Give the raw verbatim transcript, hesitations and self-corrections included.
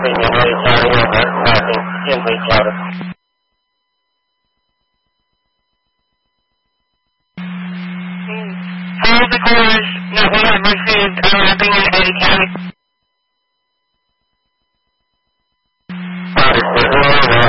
Really sorry over nothing. Simply clouded. All the callers that we have received are being indicated.